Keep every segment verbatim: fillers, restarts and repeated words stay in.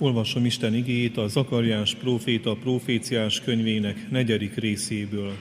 Olvasom Isten igéjét a Zakariás próféta proféciás könyvének negyedik részéből.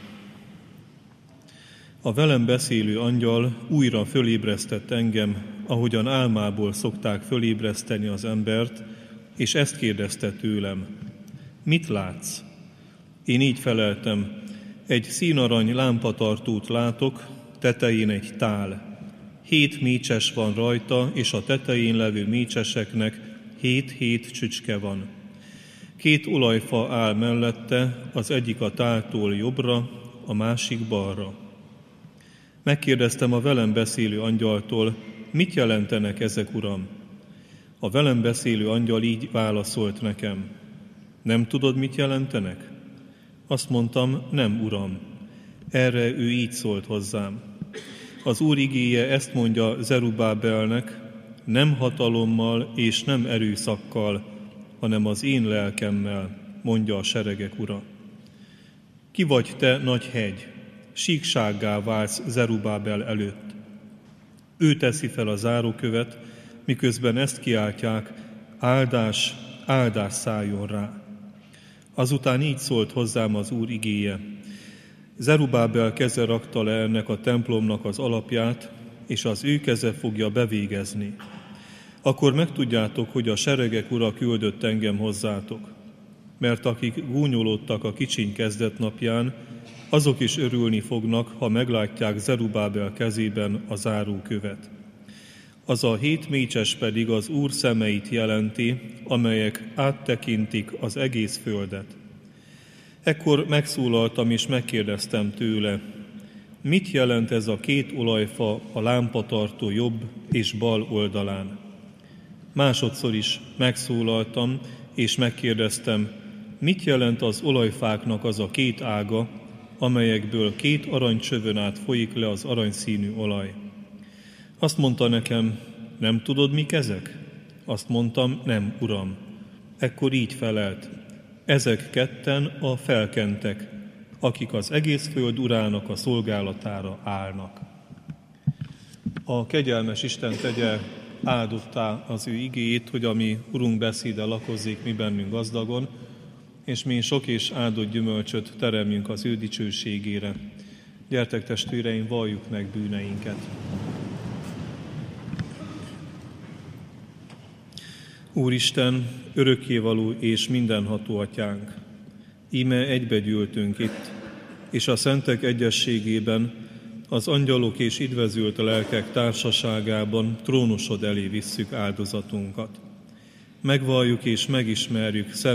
A velem beszélő angyal újra fölébresztett engem, ahogyan álmából szokták fölébreszteni az embert, és ezt kérdezte tőlem: mit látsz? Én így feleltem: egy színarany lámpatartót látok, tetején egy tál. Hét mécses van rajta, és a tetején levő mécseseknek hét-hét csücske van. Két olajfa áll mellette, az egyik a táltól jobbra, a másik balra. Megkérdeztem a velem beszélő angyaltól: mit jelentenek ezek, Uram? A velem beszélő angyal így válaszolt nekem: nem tudod, mit jelentenek? Azt mondtam: nem, Uram. Erre ő így szólt hozzám: az Úr igéje ezt mondja Zerubábelnek: nem hatalommal és nem erőszakkal, hanem az én lelkemmel, mondja a seregek Ura. Ki vagy te, nagy hegy, síksággá válsz Zerubábel előtt. Ő teszi fel a zárókövet, miközben ezt kiáltják: áldás, áldás szálljon rá. Azután így szólt hozzám az Úr igéje: Zerubábel keze rakta le ennek a templomnak az alapját, és az ő keze fogja bevégezni. Akkor megtudjátok, hogy a seregek Ura küldött engem hozzátok. Mert akik gúnyolódtak a kicsiny kezdetnapján, azok is örülni fognak, ha meglátják Zerubábel kezében a zárókövet. Az a hét mécses pedig az Úr szemeit jelenti, amelyek áttekintik az egész földet. Ekkor megszólaltam és megkérdeztem tőle: mit jelent ez a két olajfa a lámpatartó jobb és bal oldalán? Másodszor is megszólaltam és megkérdeztem: mit jelent az olajfáknak az a két ága, amelyekből két aranycsövön át folyik le az aranyszínű olaj? Azt mondta nekem: nem tudod, mik ezek? Azt mondtam: nem, Uram. Ekkor így felelt: ezek ketten a felkentek, akik az egész föld urának a szolgálatára állnak. A kegyelmes Isten tegye áldottá az ő igéjét, hogy a mi Urunk beszéde lakozzék mi bennünk gazdagon, és mi sok és áldott gyümölcsöt teremjünk az ő dicsőségére. Gyertek, testvéreim, valljuk meg bűneinket. Úristen, örökkévaló és mindenható Atyánk, íme egybegyűltünk itt, és a szentek egyességében, az angyalok és idvezült lelkek társaságában trónusod elé visszük áldozatunkat. Megvalljuk és megismerjük